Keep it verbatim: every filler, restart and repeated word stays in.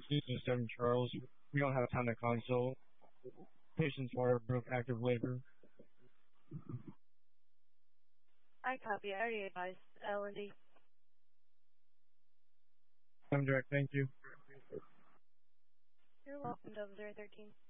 Houston seven Charles. We don't have time to consult. Patients are broke active labor. I copy. I already advised L and D. I'm direct. Thank you. You're welcome, double zero thirteen.